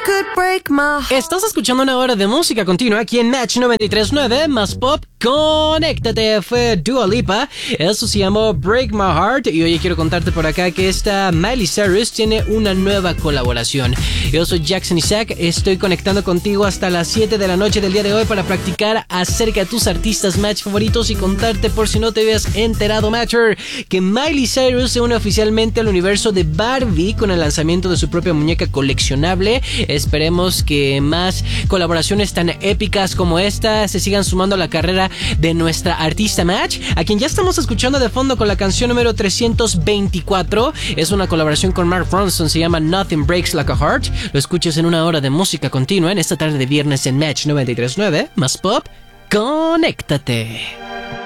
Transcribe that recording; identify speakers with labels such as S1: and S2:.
S1: Estás escuchando una hora de música continua aquí en Match 93.9 más pop. Conéctate, fue Dua Lipa. Eso se llamó Break My Heart. Y hoy quiero contarte por acá que esta Miley Cyrus tiene una nueva colaboración. Yo soy Jackson Isaac. Estoy conectando contigo hasta las 7 de la noche del día de hoy para practicar acerca de tus artistas Match favoritos y contarte, por si no te habías enterado, Matcher, que Miley Cyrus se une oficialmente al universo de Barbie con el lanzamiento de su propia muñeca coleccionable. Esperemos que más colaboraciones tan épicas como esta se sigan sumando a la carrera de nuestra artista Match, a quien ya estamos escuchando de fondo con la canción número 324. Es una colaboración con Mark Ronson, se llama Nothing Breaks Like a Heart. Lo escuchas en una hora de música continua en esta tarde de viernes en Match 93.9 más pop. Conéctate.